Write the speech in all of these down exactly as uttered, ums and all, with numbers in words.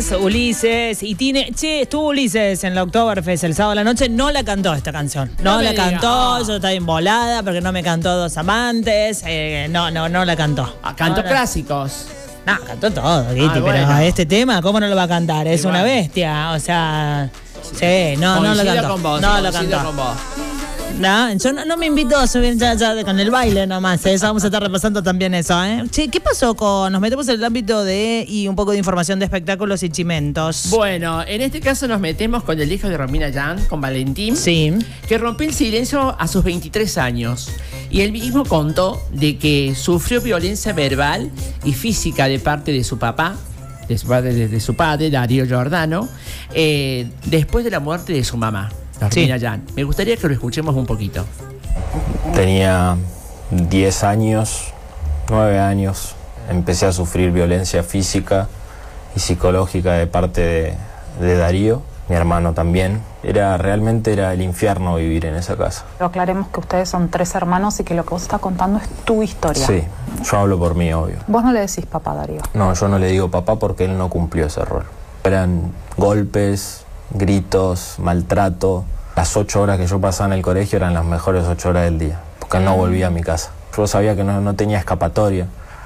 Ulises y tiene, che, estuvo Ulises en la Oktoberfest el sábado a la noche, no la cantó esta canción, no, no la diga. cantó, oh. yo estaba embolada porque no me cantó Dos Amantes, eh, no, no, no la cantó. Ah, cantó no, clásicos. No, cantó todo, Kitty, ah, pero bueno. este tema, ¿cómo no lo va a cantar? Es igual. Una bestia, o sea, sí, no, coincido no lo cantó, con vos, no lo cantó. Con vos. No, yo no, no me invito a subir ya, ya con el baile nomás, ¿eh? Vamos a estar repasando también eso, ¿eh? Che, ¿qué pasó con...? Nos metemos en el ámbito de... y un poco de información de espectáculos y chimentos. Bueno, en este caso nos metemos con el hijo de Romina Yan, con Valentín. Sí. Que rompió el silencio a sus veintitrés años. Y él mismo contó de que sufrió violencia verbal y física de parte de su papá, de su padre, de, de su padre Darío Giordano, eh, después de la muerte de su mamá. Sí. Yan. Me gustaría que lo escuchemos un poquito. Tenía diez años, nueve años. Empecé a sufrir violencia física y psicológica de parte de, de Darío, mi hermano también. Era, realmente era el infierno vivir en esa casa. Pero aclaremos que ustedes son tres hermanos y que lo que vos estás contando es tu historia. Sí, yo hablo por mí, obvio. ¿Vos no le decís papá, Darío? No, yo no le digo papá porque él no cumplió ese rol. Eran golpes, gritos, maltrato. Las ocho horas que yo pasaba en el colegio eran las mejores ocho horas del día, porque él no volvía a mi casa. Yo sabía que no, no tenía escapatoria.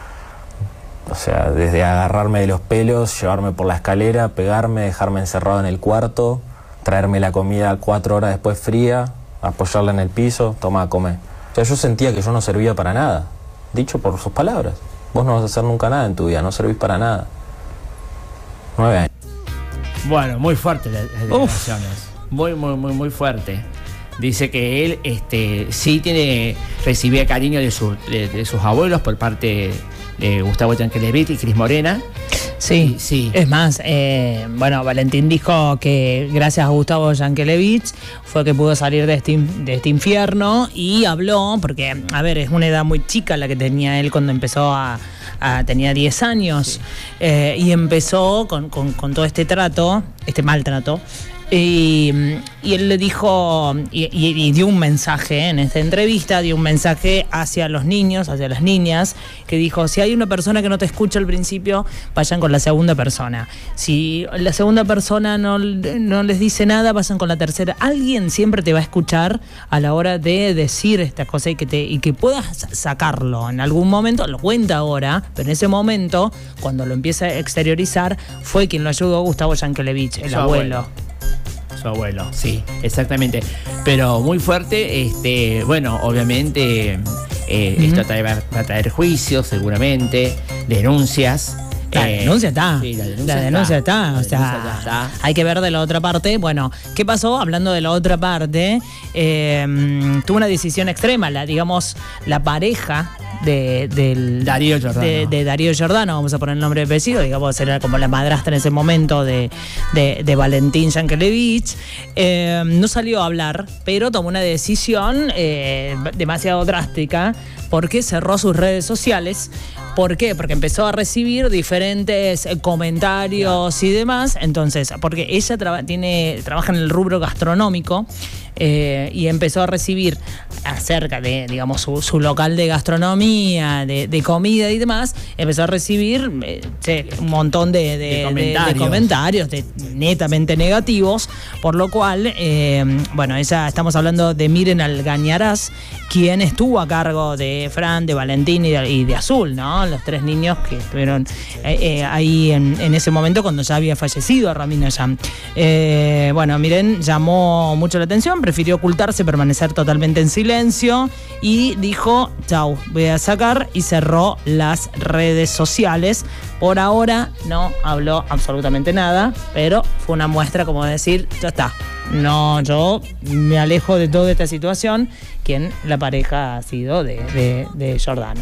O sea, desde agarrarme de los pelos, llevarme por la escalera, pegarme, dejarme encerrado en el cuarto, traerme la comida cuatro horas después fría, apoyarla en el piso, toma a comer. O sea, yo sentía que yo no servía para nada, dicho por sus palabras. Vos no vas a hacer nunca nada en tu vida, no servís para nada. Nueve años. Bueno, muy fuerte las declaraciones. Muy, muy, muy, muy fuerte. Dice que él este, sí tiene, recibía cariño de, su, de, de sus abuelos por parte de Gustavo Yankelevich y Cris Morena. Sí, y, sí. Es más, eh, bueno, Valentín dijo que gracias a Gustavo Yankelevich fue que pudo salir de este, de este infierno y habló, porque, a ver, es una edad muy chica la que tenía él cuando empezó a... a tenía diez años, sí. eh, y empezó con, con, con todo este trato, este maltrato. Y, y él le dijo y, y, y dio un mensaje en esta entrevista, dio un mensaje hacia los niños, hacia las niñas, que dijo: si hay una persona que no te escucha al principio, vayan con la segunda persona. Si la segunda persona no, no les dice nada, vayan con la tercera. Alguien siempre te va a escuchar a la hora de decir estas cosas y que, te, y que puedas sacarlo en algún momento. Lo cuenta ahora, pero en ese momento, cuando lo empieza a exteriorizar, fue quien lo ayudó Gustavo Yankelevich, el Su abuelo. abuelo. Su abuelo, sí, exactamente. Pero muy fuerte, este, bueno, obviamente eh, uh-huh. esto trae, va a traer juicios, seguramente, denuncias. La eh, denuncia está. Sí, la denuncia, la denuncia está. está. O sea, la denuncia está. Hay que ver de la otra parte. Bueno, ¿qué pasó? Hablando de la otra parte, eh, tuvo una decisión extrema, la, digamos, la pareja de, del, Darío Giordano. De, de Darío Giordano, vamos a poner el nombre de apellido, digamos, era como la madrastra en ese momento de, de, de Valentín Yankelevich. Eh, no salió a hablar, pero tomó una decisión eh, demasiado drástica porque cerró sus redes sociales. ¿Por qué? Porque empezó a recibir diferentes comentarios y demás. Entonces, porque ella traba, tiene, trabaja en el rubro gastronómico eh, y empezó a recibir acerca de, digamos, su, su local de gastronomía, de, de comida y demás, empezó a recibir eh, sí, un montón de, de, de comentarios, de, de, comentarios de, netamente negativos, por lo cual, eh, bueno, ella, estamos hablando de Miren Algañarás, quien estuvo a cargo de Fran, de Valentín y de, y de Azul, ¿no? Los tres niños que estuvieron eh, eh, ahí en, en ese momento cuando ya había fallecido Romina Yan. Eh, bueno, Miren llamó mucho la atención, prefirió ocultarse, permanecer totalmente en silencio y dijo: chau, voy a sacar, y cerró las redes sociales. Por ahora no habló absolutamente nada, pero fue una muestra como de decir: ya está, no, yo me alejo de toda esta situación, quien la pareja ha sido de, de, de Giordano.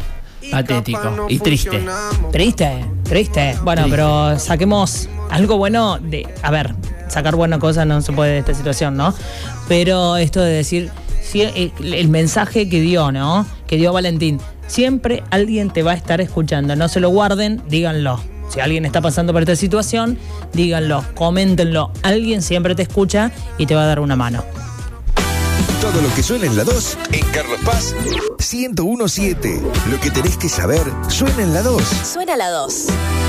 Patético y triste. Triste, triste. Bueno, triste. Pero saquemos algo bueno de... A ver, sacar buenas cosas no se puede de esta situación, ¿no? Pero esto de decir, si el, el mensaje que dio, ¿no? Que dio Valentín, siempre alguien te va a estar escuchando. No se lo guarden, díganlo. Si alguien está pasando por esta situación, díganlo, coméntenlo. Alguien siempre te escucha y te va a dar una mano. Todo lo que suena en la dos, en Carlos Paz, ciento uno punto siete. Lo que tenés que saber, suena en la dos. Suena la dos.